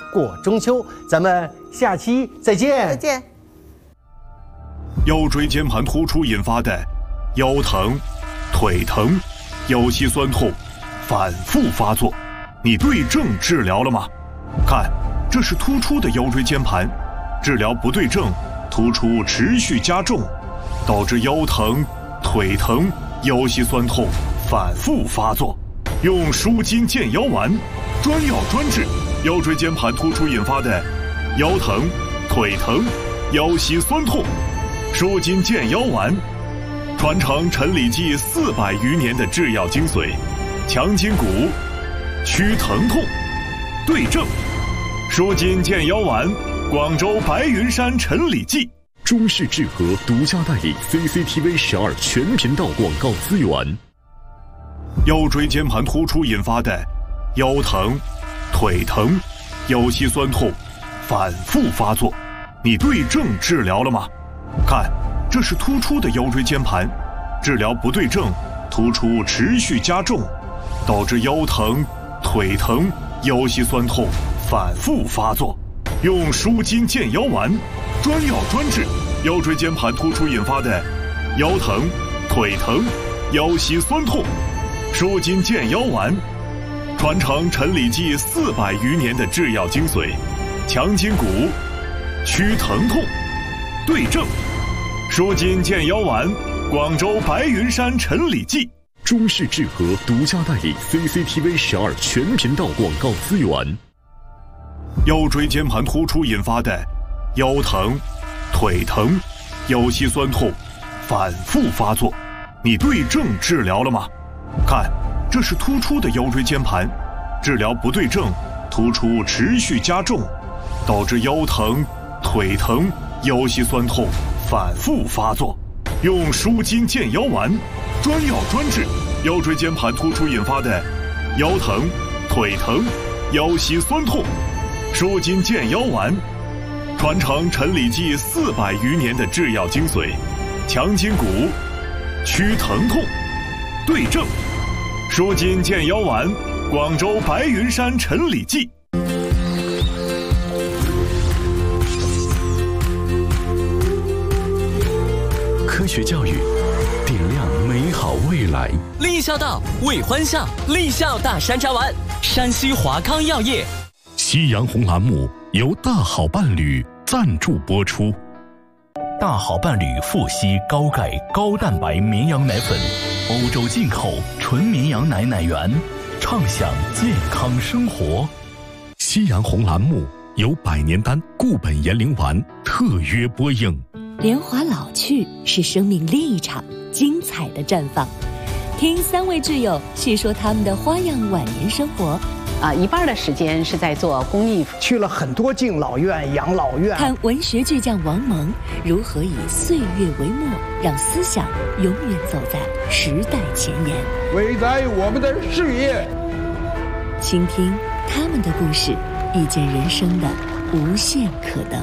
过中秋，咱们下期再见。 再见。 腰椎间盘突出引发的腰疼、腿疼、腰膝酸痛反复发作，你对症治疗了吗？看，这是突出的腰椎间盘，治疗不对症，突出持续加重，导致腰疼、腿疼、腰膝酸痛反复发作。用舒筋健腰丸，专药专治腰椎间盘突出引发的腰疼、腿疼、腰膝酸痛。舒筋健腰丸，传承陈李济400余年的制药精髓，强筋骨，祛疼痛，对症。舒筋健腰丸，广州白云山陈李济。 中式制和独家代理 CCTV 12全频道广告资源。 腰椎间盘突出引发的腰疼、腿疼、腰膝酸痛反复发作，你对症治疗了吗？看，这是突出的腰椎间盘，治疗不对症，突出持续加重，导致腰疼、腿疼、腰膝酸痛反复发作。用舒筋健腰丸，专药专治腰椎间盘突出引发的腰疼、腿疼、腰膝酸痛。舒筋健腰丸，传承陈李济400余年的制药精髓，强筋骨，祛疼痛，对症。舒筋健腰丸，广州白云山陈李济。 中式制和独家代理 CCTV 12全频道广告资源。 腰椎间盘突出引发的腰疼、腿疼、腰膝酸痛反复发作，你对症治疗了吗？看，这是突出的腰椎间盘，治疗不对症，突出持续加重，导致腰疼、腿疼、腰膝酸痛反复发作。用舒筋健腰丸，专药专治腰椎间盘突出引发的腰疼、腿疼、腰膝酸痛。舒筋健腰丸，传承陈李济400余年的制药精髓，强筋骨，祛疼痛，对症。舒筋健腰丸，广州白云山陈李济。 科学教育，点亮美好未来。 立孝道为欢笑，立孝大山楂丸，山西华康药业。 夕阳红栏目由大好伴侣赞助播出。大好伴侣富硒高钙高蛋白绵羊奶粉，欧洲进口纯绵羊奶奶源，畅享健康生活。夕阳红栏目由百年丹固本延龄丸特约播映。 年华老去，是生命另一场精彩的绽放。听3位挚友叙说他们的花样晚年生活。 一半的时间是在做公益， 去了很多敬老院、养老院。 看文学巨匠王蒙如何以岁月为墨，让思想永远走在时代前沿， 伟在我们的事业。 倾听他们的故事，遇见人生的无限可能。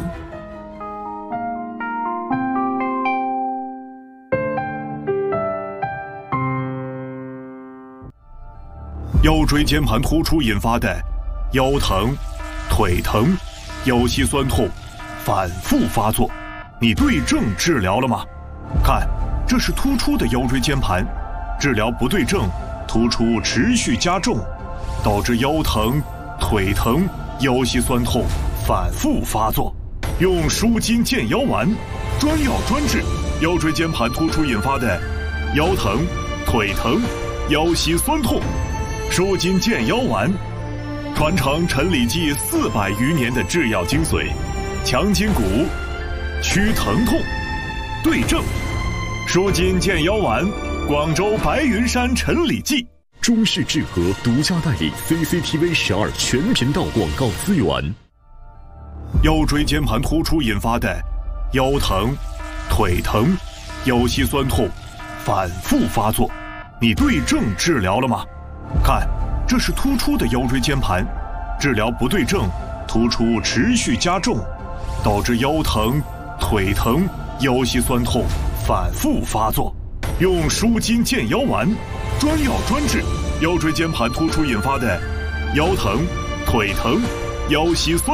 腰椎间盘突出引发的腰疼、腿疼、腰膝酸痛反复发作，你对症治疗了吗？看，这是突出的腰椎间盘，治疗不对症，突出持续加重，导致腰疼、腿疼、腰膝酸痛反复发作。用舒筋健腰丸，专药专治腰椎间盘突出引发的腰疼、腿疼、腰膝酸痛。舒筋健腰丸，传承陈李济400余年的制药精髓，强筋骨，祛疼痛，对症。舒筋健腰丸，广州白云山陈李济。 中式制和独家代理 CCTV 12全频道广告资源。 腰椎间盘突出引发的腰疼、腿疼、腰膝酸痛反复发作，你对症治疗了吗？看，这是突出的腰椎间盘，治疗不对症，突出持续加重，导致腰疼、腿疼、腰膝酸痛反复发作。用舒筋健腰丸，专药专治腰椎间盘突出引发的腰疼、腿疼、腰膝酸